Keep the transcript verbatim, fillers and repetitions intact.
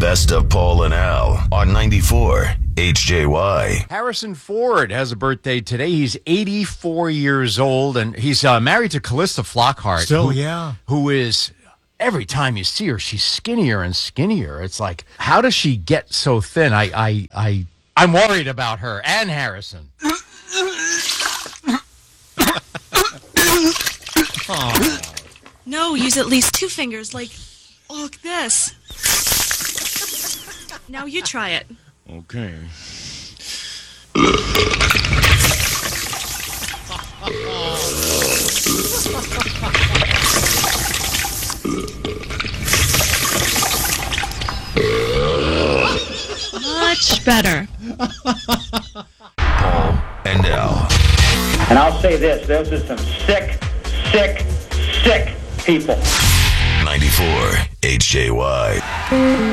best of Paul and Al on ninety-four H J Y. Harrison Ford has a birthday today. He's eighty-four years old, and he's uh, married to Callista Flockhart. Still, who, yeah. Who is, every time you see her, she's skinnier and skinnier. It's like, how does she get so thin? I, I, I, I'm worried about her and Harrison. Oh. No, use at least two fingers, like, like this. Now you try it. Okay. Much better. Paul and Al. And I'll say this, those are some sick, sick, sick people. ninety-four H J Y.